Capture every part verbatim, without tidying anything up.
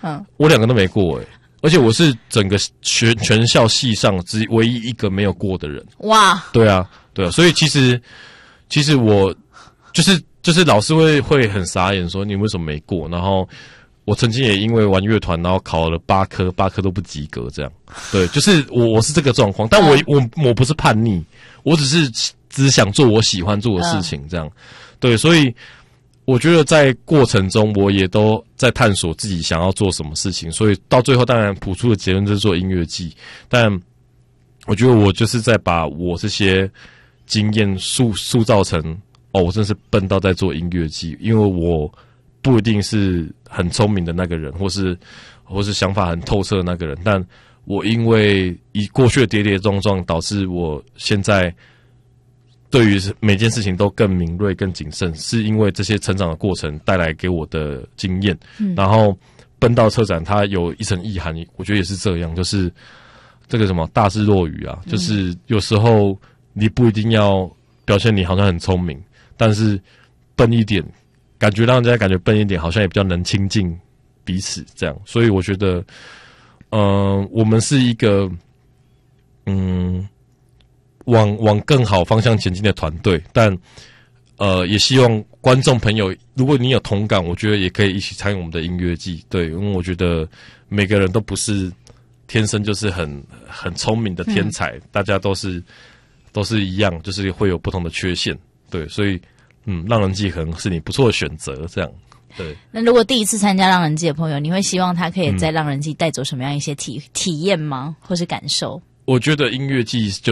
嗯， 我两个都没过哎、欸，而且我是整个全全校系上只唯一一个没有过的人。 哇， 对啊，对啊，所以其实其实我就是就是老师会会很傻眼说你为什么没过，然后我曾经也因为玩乐团，然后考了八科，八科都不及格，这样。对，就是我我是这个状况，但我、嗯、我我不是叛逆，我只是只想做我喜欢做的事情，这样。对，所以我觉得在过程中，我也都在探索自己想要做什么事情，所以到最后当然谱出的结论就是做音乐季，但我觉得我就是在把我这些经验塑塑造成，哦，我真是笨到在做音乐季，因为我不一定是很聪明的那个人，或是或是想法很透彻的那个人，但我因为以过去的跌跌撞撞，导致我现在对于每件事情都更敏锐、更谨慎，是因为这些成长的过程带来给我的经验。嗯、然后奔到车展，它有一层意涵，我觉得也是这样，就是这个什么大智若愚啊，嗯、就是有时候你不一定要表现你好像很聪明，但是笨一点。感觉让人家感觉笨一点，好像也比较能亲近彼此这样，所以我觉得，嗯、呃，我们是一个，嗯，往往更好方向前进的团队，但呃，也希望观众朋友，如果你有同感，我觉得也可以一起参与我们的音乐季，对，因为我觉得每个人都不是天生就是很很聪明的天才，嗯、大家都是都是一样，就是会有不同的缺陷，对，所以。嗯，浪人季可能是你不错的选择，这样对。 那如果第一次参加浪人季的朋友，你会希望他可以在浪人季带走什么样一些体、嗯、体验吗，或是感受？ 我觉得音乐季就是，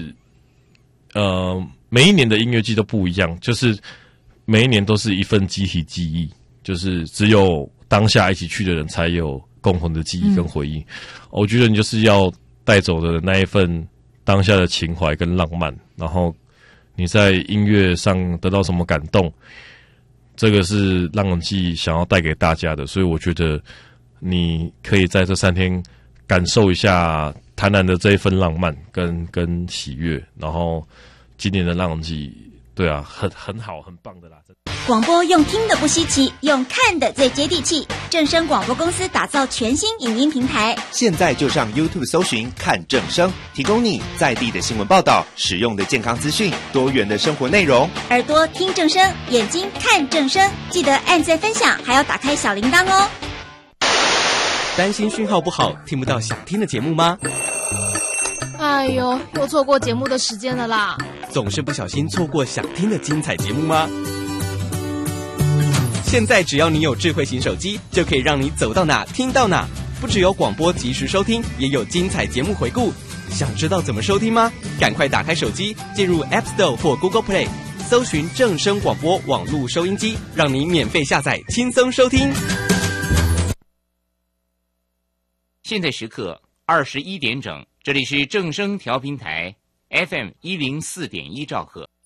呃，每一年的音乐季都不一样，就是每一年都是一份集体记忆，就是只有当下一起去的人才有共同的记忆跟回忆。嗯、我觉得你就是要带走的那一份当下的情怀跟浪漫，然后。你在音乐上得到什么感动？这个是浪人季想要带给大家的，所以我觉得你可以在这三天感受一下台南的这一份浪漫跟跟喜悦。然后今年的浪人季，对啊，很很好，很棒的啦。 广播用听的不稀奇，用看的最接地气。正声广播公司打造全新影音平台， 现在就上 YouTube 搜寻看正声，提供你在地的新闻报道、实用的健康资讯、多元的生活内容。 耳朵听正声，眼睛看正声，记得按赞分享，还要打开小铃铛哦。 担心讯号不好，听不到想听的节目吗？ 哎呦，又错过节目的时间了啦！ 总是不小心错过想听的精彩节目吗？现在只要你有智慧型手机，就可以让你走到哪听到哪。不只有广播及时收听，也有精彩节目回顾。想知道怎么收听吗？赶快打开手机，进入 App Store 或 Google Play， 搜寻正声广播网络收音机，让你免费下载，轻松收听。 现在时刻二十一点整，这里是正声调频台 F M 一零四点一兆赫。